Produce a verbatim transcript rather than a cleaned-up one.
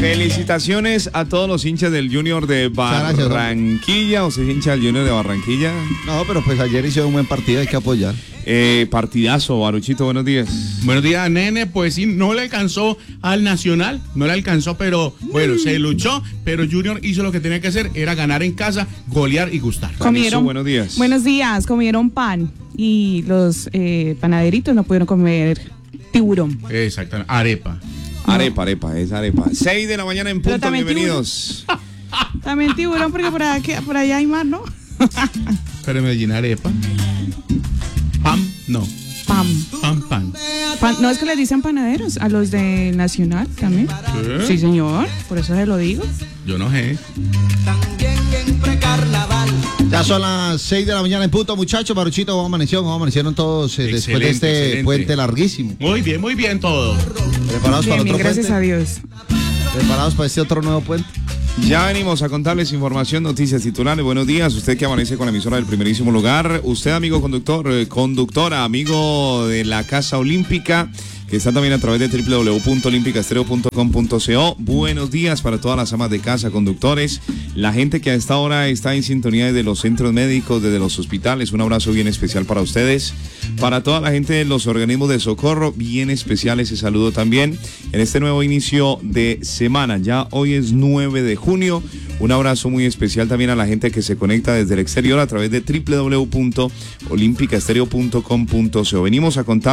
Felicitaciones a todos los hinchas del Junior de Barranquilla. ¿Usted es hincha del Junior de Barranquilla? No, pero pues ayer hizo un buen partido, hay que apoyar. Eh, partidazo, Baruchito, buenos días. Buenos días, nene. Pues sí, no le alcanzó al Nacional, no le alcanzó, pero bueno, se luchó, pero Junior hizo lo que tenía que hacer, era ganar en casa, golear y gustar. Comieron, buenos días. Buenos días, comieron pan y los eh, panaderitos no pudieron comer tiburón. Exactamente, arepa. Arepa, arepa, es arepa. seis de la mañana en punto, bienvenidos. Tiburón. También tiburón, porque por allá, por allá hay más, ¿no? Pero en Medellín arepa. Pam, no. Pam. Pam, pam. Pan, no es que le dicen panaderos a los de Nacional también. ¿Qué? Sí, señor, por eso se lo digo. Yo no sé. Ya son las seis de la mañana en punto, muchachos. Baruchito, ¿cómo amaneció? ¿Cómo amanecieron todos eh, después de este excelente. puente larguísimo? Muy bien, muy bien todo. ¿Preparados Bien, para bien, otro gracias puente? a Dios. ¿Preparados para este otro nuevo puente? Ya venimos a contarles información, noticias, titulares. Buenos días, usted que amanece con la emisora del primerísimo lugar. Usted, amigo conductor, eh, conductora, amigo de la Casa Olímpica, que está también a través de doble u doble u doble u punto olímpica estéreo punto com punto co. Buenos días para todas las amas de casa, conductores, la gente que a esta hora está en sintonía desde los centros médicos, desde los hospitales. Un abrazo bien especial para ustedes. Para toda la gente de los organismos de socorro, bien especial ese saludo también en este nuevo inicio de semana. Ya hoy es nueve de junio. Un abrazo muy especial también a la gente que se conecta desde el exterior a través de doble u doble u doble u punto olímpica estéreo punto com punto co. Venimos a contar